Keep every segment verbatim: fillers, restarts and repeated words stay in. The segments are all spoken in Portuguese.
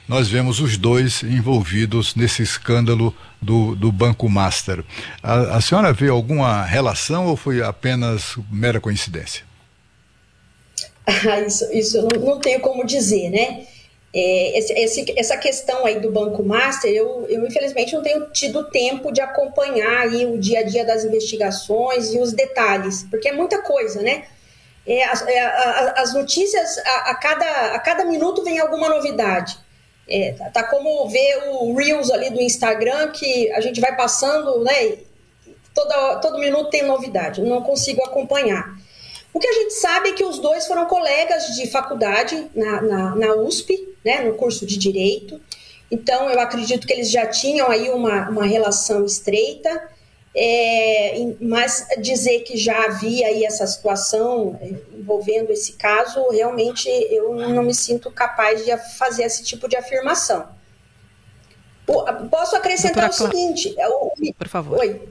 nós vemos os dois envolvidos nesse escândalo do, do Banco Master. A, a senhora vê alguma relação ou foi apenas mera coincidência? Ah, isso, isso eu não, não tenho como dizer, né? É, esse, esse, essa questão aí do Banco Master, eu, eu infelizmente não tenho tido tempo de acompanhar aí o dia a dia das investigações e os detalhes, porque é muita coisa, né? É, as, é, a, as notícias, a, a, cada, a cada minuto vem alguma novidade. É, tá, tá como ver o Reels ali do Instagram, que a gente vai passando, né? Toda, todo minuto tem novidade, eu não consigo acompanhar. O que a gente sabe é que os dois foram colegas de faculdade na, na, na U S P, né, no curso de Direito. Então, eu acredito que eles já tinham aí uma, uma relação estreita, é, mas dizer que já havia aí essa situação envolvendo esse caso, realmente eu não me sinto capaz de fazer esse tipo de afirmação. Posso acrescentar Doutora o seguinte... O, Por favor. Oi.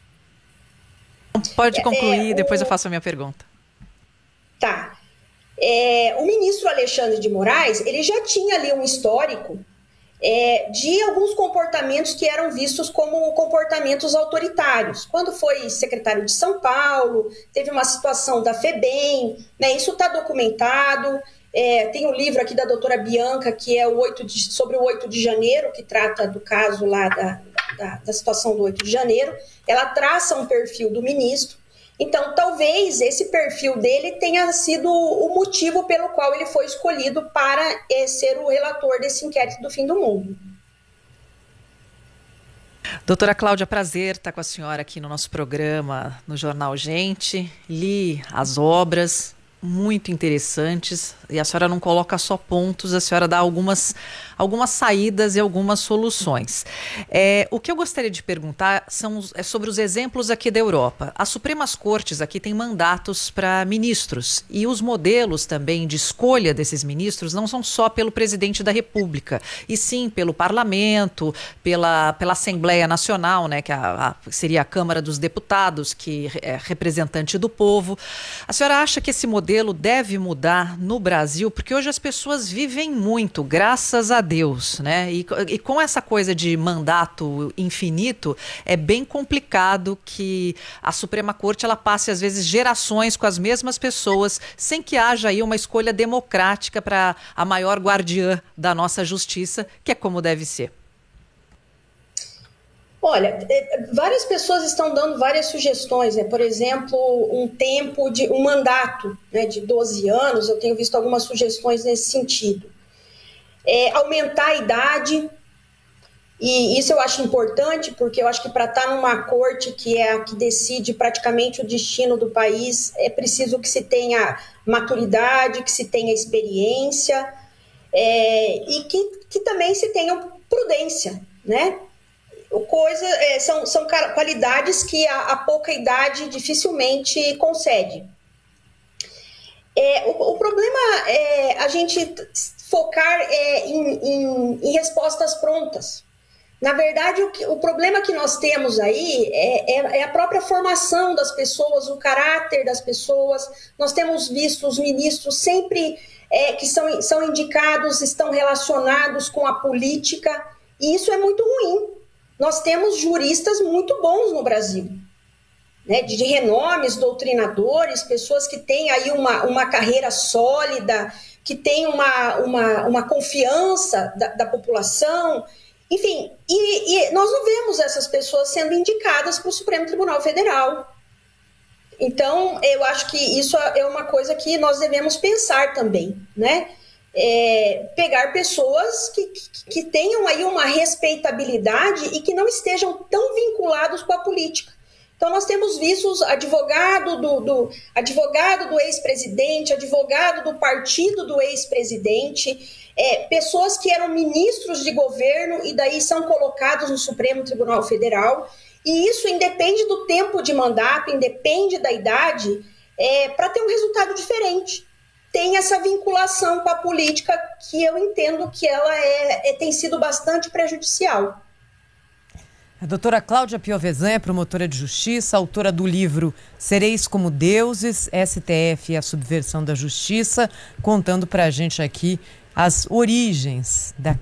Pode concluir, é, é, depois o... eu faço a minha pergunta. Tá. É, o ministro Alexandre de Moraes, ele já tinha ali um histórico é, de alguns comportamentos que eram vistos como comportamentos autoritários. Quando foi secretário de São Paulo, teve uma situação da FEBEM, né, isso está documentado. É, tem um livro aqui da doutora Bianca, que é o oito de, sobre o oito de janeiro, que trata do caso lá da, da, da situação do oito de janeiro. Ela traça um perfil do ministro. Então, talvez esse perfil dele tenha sido o motivo pelo qual ele foi escolhido para é, ser o relator desse inquérito do fim do mundo. Doutora Cláudia, prazer estar com a senhora aqui no nosso programa, no Jornal Gente. Li as obras, muito interessantes, e a senhora não coloca só pontos, a senhora dá algumas, algumas saídas e algumas soluções. É, o que eu gostaria de perguntar são, é sobre os exemplos aqui da Europa. As Supremas Cortes aqui têm mandatos para ministros, e os modelos também de escolha desses ministros não são só pelo presidente da República, e sim pelo Parlamento, pela, pela Assembleia Nacional, né, que a, a, seria a Câmara dos Deputados, que é representante do povo. A senhora acha que esse modelo deve mudar no Brasil? Porque hoje as pessoas vivem muito, graças a Deus, né? E, e com essa coisa de mandato infinito, é bem complicado que a Suprema Corte ela passe, às vezes, gerações com as mesmas pessoas, sem que haja aí uma escolha democrática para a maior guardiã da nossa justiça, que é como deve ser. Olha, várias pessoas estão dando várias sugestões, né? Por exemplo, um tempo de um mandato, né, de doze anos, eu tenho visto algumas sugestões nesse sentido. É, aumentar a idade, e isso eu acho importante, porque eu acho que para estar numa corte que é a que decide praticamente o destino do país, é preciso que se tenha maturidade, que se tenha experiência, é, e que, que também se tenha prudência, né? Coisa, é, são, são qualidades que a, a pouca idade dificilmente concede. É, o, o problema é a gente focar é, em, em, em respostas prontas. Na verdade, o, que, o problema que nós temos aí é, é, é a própria formação das pessoas, o caráter das pessoas. Nós temos visto os ministros sempre é, que são, são indicados, estão relacionados com a política, e isso é muito ruim. Nós temos juristas muito bons no Brasil, né, de, de renomes, doutrinadores, pessoas que têm aí uma, uma carreira sólida, que têm uma, uma, uma confiança da, da população, enfim, e, e nós não vemos essas pessoas sendo indicadas para o Supremo Tribunal Federal. Então, eu acho que isso é uma coisa que nós devemos pensar também, né? É, pegar pessoas que, que, que tenham aí uma respeitabilidade e que não estejam tão vinculados com a política. Então nós temos visto advogado do, do, advogado do ex-presidente, advogado do partido do ex-presidente, é, pessoas que eram ministros de governo e daí são colocados no Supremo Tribunal Federal, e isso independe do tempo de mandato, independe da idade, é, para ter um resultado diferente. Tem essa vinculação com a política que eu entendo que ela é, é, tem sido bastante prejudicial. A doutora Cláudia Piovesan é promotora de justiça, autora do livro Sereis como Deuses, S T F e a Subversão da Justiça, contando para a gente aqui as origens da